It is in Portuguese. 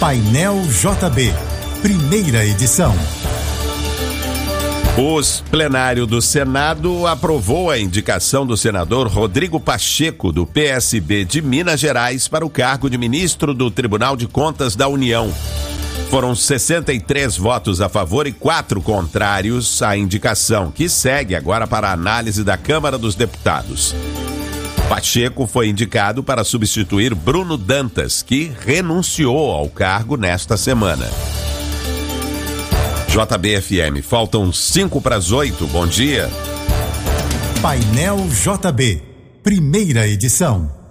Painel JB, primeira edição. O plenário do Senado aprovou a indicação do senador Rodrigo Pacheco, do PSB de Minas Gerais, para o cargo de ministro do Tribunal de Contas da União. Foram 63 votos a favor e 4 contrários à indicação, que segue agora para a análise da Câmara dos Deputados. Pacheco foi indicado para substituir Bruno Dantas, que renunciou ao cargo nesta semana. JB-FM, faltam 7:55. Bom dia. Painel JB, primeira edição.